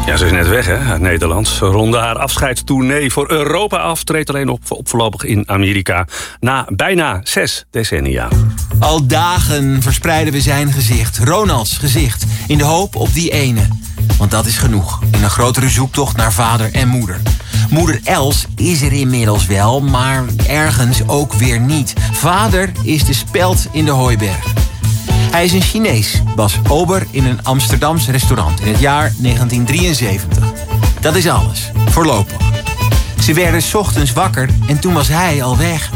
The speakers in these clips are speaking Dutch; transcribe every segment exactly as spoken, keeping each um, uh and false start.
Ja, ze is net weg, hè, uit Nederland. Ze ronde haar afscheidstournee voor Europa af. Treedt alleen op, op voorlopig in Amerika. Na bijna zes decennia. Al dagen verspreiden we zijn gezicht, Ronalds gezicht, in de hoop op die ene. Want dat is genoeg, in een grotere zoektocht naar vader en moeder. Moeder Els is er inmiddels wel, maar ergens ook weer niet. Vader is de speld in de hooiberg. Hij is een Chinees, was ober in een Amsterdams restaurant in het jaar negentien drieënzeventig. Dat is alles, voorlopig. Ze werden 's ochtends wakker en toen was hij al weg.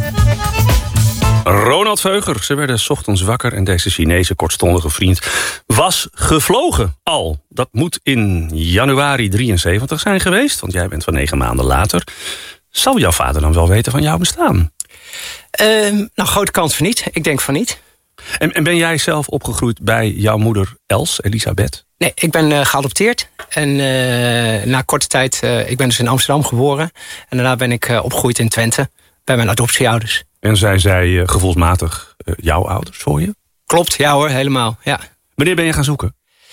Ronald Veuger, ze werden 's ochtends wakker en deze Chinese kortstondige vriend was gevlogen al. Dat moet in januari drieënzeventig zijn geweest, want jij bent van negen maanden later. Zal jouw vader dan wel weten van jouw bestaan? Uh, nou, grote kans van niet. Ik denk van niet. En, en ben jij zelf opgegroeid bij jouw moeder Els, Elisabeth? Nee, ik ben uh, geadopteerd. En uh, na korte tijd, uh, ik ben dus in Amsterdam geboren. En daarna ben ik uh, opgegroeid in Twente, bij mijn adoptieouders. En zijn zij uh, gevoelsmatig uh, jouw ouders voor je? Klopt, ja hoor, helemaal, ja. Wanneer ben je gaan zoeken?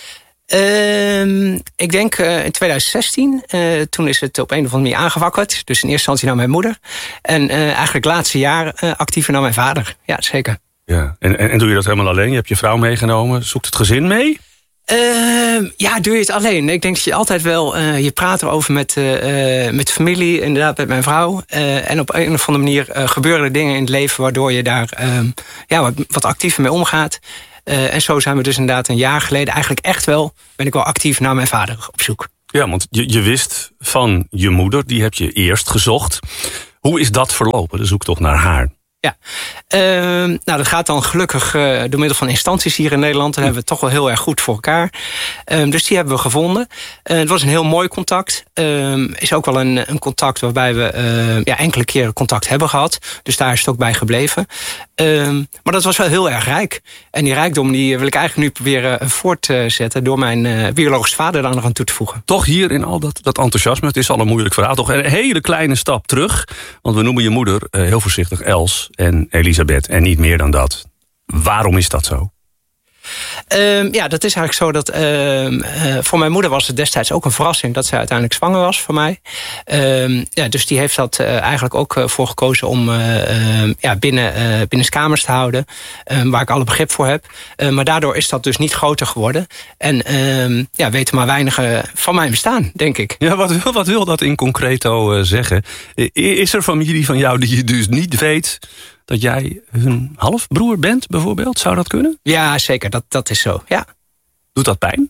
Uh, ik denk uh, in tweeduizend zestien. Uh, toen is het op een of andere manier aangewakkerd. Dus in eerste instantie naar mijn moeder. En uh, eigenlijk de laatste jaren uh, actiever naar mijn vader. Ja, zeker. Ja, en, en, en doe je dat helemaal alleen? Je hebt je vrouw meegenomen. Zoekt het gezin mee? Uh, ja, doe je het alleen. Ik denk dat je altijd wel... Uh, je praat erover met, uh, met familie, inderdaad met mijn vrouw. Uh, en op een of andere manier uh, gebeuren er dingen in het leven... waardoor je daar uh, ja, wat, wat actiever mee omgaat. Uh, en zo zijn we dus inderdaad een jaar geleden... eigenlijk echt wel, ben ik wel actief naar mijn vader op zoek. Ja, want je, je wist van je moeder, die heb je eerst gezocht. Hoe is dat verlopen, de zoektocht naar haar? Ja, uh, nou dat gaat dan gelukkig uh, door middel van instanties hier in Nederland. Dan hebben we het toch wel heel erg goed voor elkaar. Uh, dus die hebben we gevonden. Uh, het was een heel mooi contact. Uh, is ook wel een, een contact waarbij we uh, ja, enkele keren contact hebben gehad. Dus daar is het ook bij gebleven. Uh, maar dat was wel heel erg rijk. En die rijkdom die wil ik eigenlijk nu proberen voortzetten... door mijn uh, biologische vader daar nog aan toe te voegen. Toch hier in al dat, dat enthousiasme, het is al een moeilijk verhaal. Toch een hele kleine stap terug. Want we noemen je moeder uh, heel voorzichtig Els en Elisabeth en niet meer dan dat. Waarom is dat zo? Uh, ja, dat is eigenlijk zo dat... Uh, uh, voor mijn moeder was het destijds ook een verrassing... dat zij uiteindelijk zwanger was voor mij. Uh, ja, dus die heeft dat uh, eigenlijk ook uh, voor gekozen... om uh, uh, ja, binnen, uh, binnenskamers te houden. Uh, waar ik alle begrip voor heb. Uh, maar daardoor is dat dus niet groter geworden. En uh, ja, weten maar weinigen van mijn bestaan, denk ik. Ja, wat wil, wat wil dat in concreto uh, zeggen? Is er familie van jou die je dus niet weet... dat jij hun halfbroer bent, bijvoorbeeld? Zou dat kunnen? Ja, zeker. Dat, dat is zo, ja. Doet dat pijn?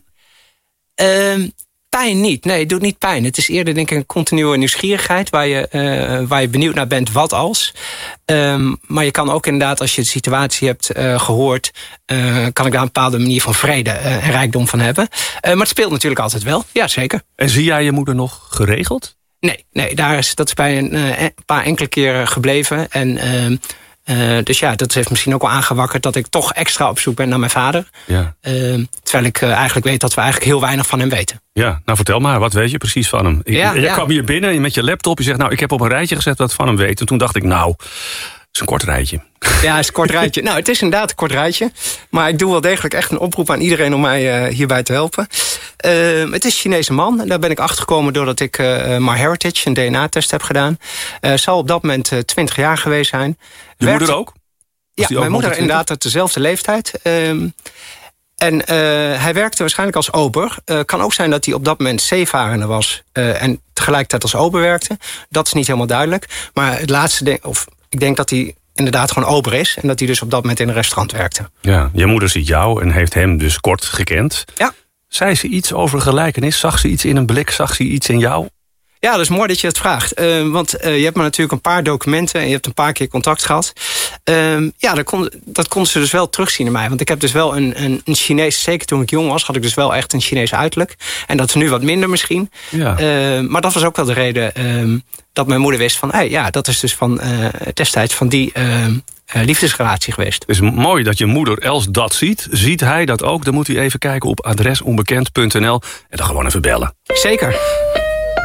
Uh, pijn niet. Nee, het doet niet pijn. Het is eerder, denk ik, een continue nieuwsgierigheid... waar je, uh, waar je benieuwd naar bent, wat als. Um, maar je kan ook inderdaad, als je de situatie hebt uh, gehoord... Uh, kan ik daar een bepaalde manier van vrede uh, en rijkdom van hebben. Uh, maar het speelt natuurlijk altijd wel. Ja, zeker. En zie jij je moeder nog geregeld? Nee, nee daar is, dat is bij een, uh, een paar enkele keren gebleven. En... Uh, Uh, dus ja, dat heeft misschien ook wel aangewakkerd... dat ik toch extra op zoek ben naar mijn vader. Ja. Uh, terwijl ik uh, eigenlijk weet dat we eigenlijk heel weinig van hem weten. Ja, nou vertel maar, wat weet je precies van hem? Ja, je ja. kwam hier binnen met je laptop, je zegt... nou, ik heb op een rijtje gezet wat van hem weet. En toen dacht ik, nou, het is een kort rijtje. Ja, het is een kort rijtje. Nou, het is inderdaad een kort rijtje. Maar ik doe wel degelijk echt een oproep aan iedereen... om mij uh, hierbij te helpen. Uh, het is een Chinese man. Daar ben ik achtergekomen doordat ik uh, MyHeritage... een D N A-test heb gedaan. Uh, zal op dat moment uh, twintig jaar geweest zijn. Je Werkt... moeder ook? Ja, mijn moeder honderdtwintig? Inderdaad uit dezelfde leeftijd. Um, en uh, hij werkte waarschijnlijk als ober. Uh, kan ook zijn dat hij op dat moment zeevarende was... Uh, en tegelijkertijd als ober werkte. Dat is niet helemaal duidelijk. Maar het laatste, denk, of ik denk dat hij inderdaad gewoon ober is... en dat hij dus op dat moment in een restaurant werkte. Ja, je moeder ziet jou en heeft hem dus kort gekend. Ja. Zei ze iets over gelijkenis? Zag ze iets in een blik? Zag ze iets in jou? Ja, dat is mooi dat je het vraagt. Uh, want uh, je hebt maar natuurlijk een paar documenten... en je hebt een paar keer contact gehad. Uh, ja, dat kon, dat kon ze dus wel terugzien in mij. Want ik heb dus wel een, een, een Chinees... zeker toen ik jong was, had ik dus wel echt een Chinees uiterlijk. En dat is nu wat minder misschien. Ja. Uh, maar dat was ook wel de reden uh, dat mijn moeder wist van... Hey, ja, dat is dus van uh, destijds van die... Uh, Uh, liefdesrelatie geweest. Het is mooi dat je moeder Els dat ziet. Ziet hij dat ook? Dan moet u even kijken op adres onbekend punt n l en dan gewoon even bellen. Zeker.